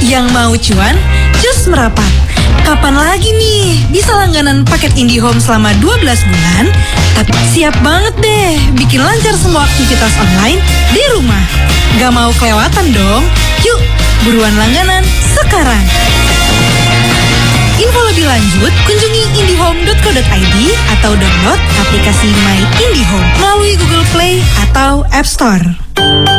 Yang mau cuan, cus merapat. Kapan lagi nih bisa langganan paket IndiHome selama 12 bulan? Tapi siap banget deh bikin lancar semua aktivitas online di rumah. Gak mau kelewatan dong? Yuk, buruan langganan sekarang. Info lebih lanjut, kunjungi indihome.co.id atau download aplikasi My IndiHome melalui Google Play atau App Store.